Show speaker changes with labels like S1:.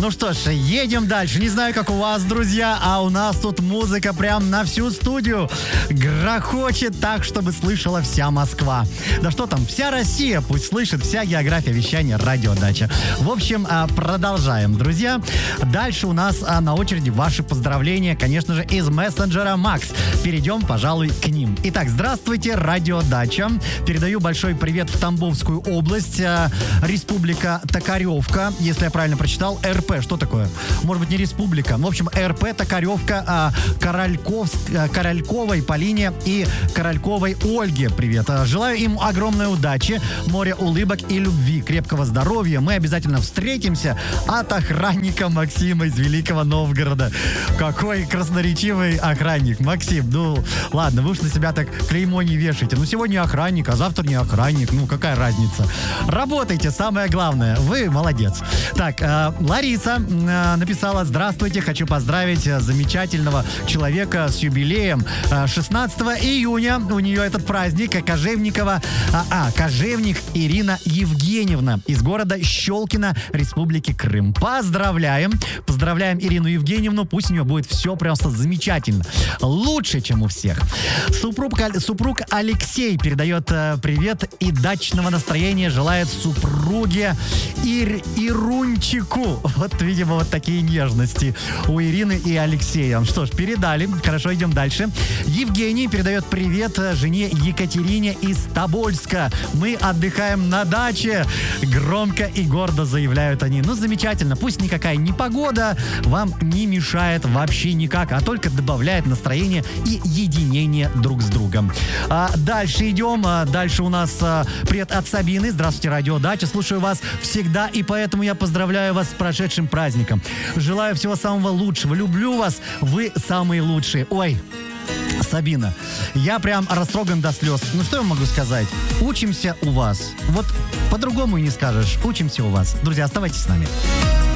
S1: Ну что ж, едем дальше. Не знаю, как у вас, друзья, а у нас тут музыка прям на всю студию. Грохочет так, чтобы слышала вся Москва. Да что там, вся Россия пусть слышит, вся география вещания радиодача. В общем, продолжаем, друзья. Дальше у нас на очереди ваши поздравления, конечно же, из мессенджера Макс. Перейдем, пожалуй, к ним. Итак, здравствуйте, радиодача. Передаю большой привет в Тамбовскую область, республика Токаревка, если я правильно прочитал, РП, что такое? Может быть, не республика. В общем, РП Токаревка, Корольковой Полине и Корольковой Ольге привет. Желаю им огромной удачи, моря улыбок и любви, крепкого здоровья. Мы обязательно встретимся. От охранника Максима из Великого Новгорода. Какой красноречивый охранник. Максим, ну ладно, вы уж на себя так клеймо не вешайте. Ну сегодня охранник, а завтра не охранник. Ну какая разница? Работайте, самое главное. Вы молодец. Так, Лариса написала: здравствуйте, хочу поздравить замечательного человека с юбилеем. 16 июня у нее этот праздник. Кожевник Ирина Евгеньевна из города Щелкино, Республики Крым. Поздравляем. Поздравляем Ирину Евгеньевну. Пусть у нее будет все просто замечательно. Лучше, чем у всех. Супруг Алексей передает привет и дачного настроения желает супруге Ирунчику. Вот, видимо, вот такие нежности у Ирины и Алексея. Что ж, передали. Хорошо, идем дальше. Евгений передает привет жене Екатерине из Тобольска. Мы отдыхаем на даче. Громко и гордо заявляют они. Ну, замечательно. Пусть никакая непогода вам не мешает вообще никак, а только добавляет настроение и единение друг с другом. Дальше идем. Дальше у нас привет от Сабины. Здравствуйте, радиодача. Слушаю вас всегда, и поэтому я поздравляю вас с прошедшим праздником. Желаю всего самого лучшего. Люблю вас. Вы самые лучшие. Ой, Сабина, я прям растроган до слез. Ну что я могу сказать? Учимся у вас. Вот по-другому и не скажешь. Учимся у вас. Друзья, оставайтесь с нами.